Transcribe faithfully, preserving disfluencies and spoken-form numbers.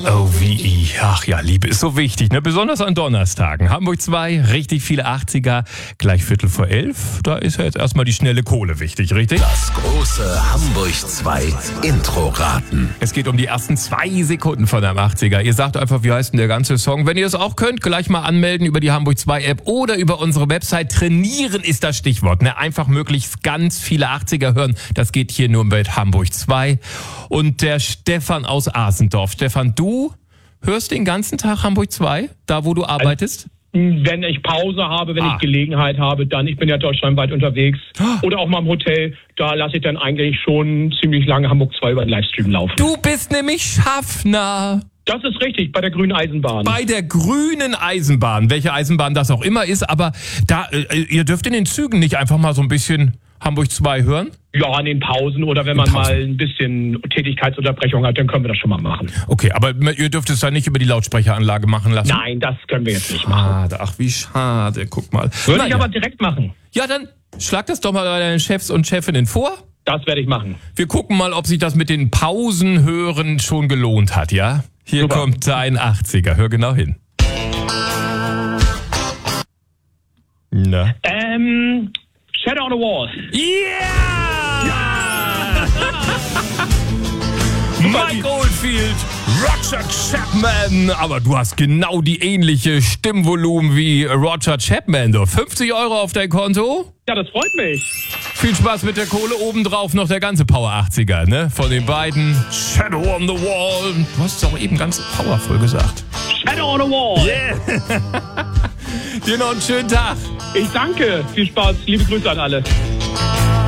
Oh, wie, ach ja, Liebe ist so wichtig, ne? Besonders an Donnerstagen. Hamburg zwei, richtig viele achtziger, gleich Viertel vor elf. Da ist ja jetzt erstmal die schnelle Kohle wichtig, richtig? Das große Hamburg zwei Intro-Raten. Es geht um die ersten zwei Sekunden von einem achtziger. Ihr sagt einfach, wie heißt denn der ganze Song? Wenn ihr es auch könnt, gleich mal anmelden über die Hamburg zwei App oder über unsere Website. Trainieren ist das Stichwort, ne? Einfach möglichst ganz viele achtziger hören. Das geht hier nur mit Hamburg zwei. Und der Stefan aus Asendorf. Stefan, du hörst den ganzen Tag Hamburg zwei, da wo du arbeitest? Wenn ich Pause habe, wenn Ah. ich Gelegenheit habe, dann, ich bin ja deutschlandweit unterwegs, oder auch mal im Hotel, da lasse ich dann eigentlich schon ziemlich lange Hamburg zwei über den Livestream laufen. Du bist nämlich Schaffner. Das ist richtig, bei der grünen Eisenbahn. Bei der grünen Eisenbahn, welche Eisenbahn das auch immer ist, aber da, äh, ihr dürft in den Zügen nicht einfach mal so ein bisschen Hamburg zwei hören? Ja, in den Pausen oder wenn man Pausen. mal ein bisschen Tätigkeitsunterbrechung hat, dann können wir das schon mal machen. Okay, aber ihr dürft es dann nicht über die Lautsprecheranlage machen lassen? Nein, das können wir jetzt nicht machen. Schade, ach wie schade, guck mal. Würde Na ich ja. aber direkt machen. Ja, dann schlag das doch mal bei deinen Chefs und Chefinnen vor. Das werde ich machen. Wir gucken mal, ob sich das mit den Pausenhören schon gelohnt hat, ja? Hier Super. kommt dein achtziger, hör genau hin. Na? Ähm, Shadow on the Wall. Yeah! Mike Oldfield, Roger Chapman. Aber du hast genau die ähnliche Stimmvolumen wie Roger Chapman. Du fünfzig Euro auf dein Konto. Ja, das freut mich. Viel Spaß mit der Kohle. Obendrauf noch der ganze Power achtziger, ne? Von den beiden. Shadow on the Wall. Du hast es auch eben ganz powervoll gesagt. Shadow on the Wall. Yeah. Dir noch einen schönen Tag. Ich danke. Viel Spaß. Liebe Grüße an alle.